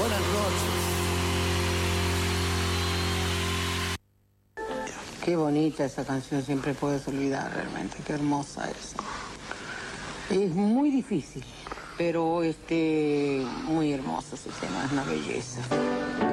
Buenas noches. Qué bonita esa canción, siempre puedes olvidar realmente, qué hermosa es. Es muy difícil, pero muy hermosa su tema, es una belleza.